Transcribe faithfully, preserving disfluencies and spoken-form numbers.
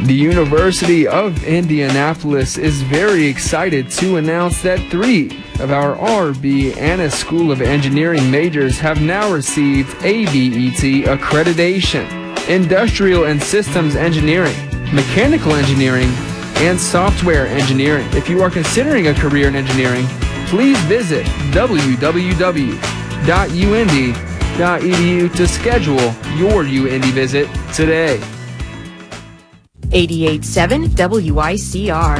The University of Indianapolis is very excited to announce that three of our R B Anna School of Engineering majors have now received A B E T accreditation: Industrial and Systems Engineering, Mechanical Engineering, and Software Engineering. If you are considering a career in engineering, please visit w w w dot u indy dot e d u to schedule your U Indy visit today. eighty-eight point seven W I C R.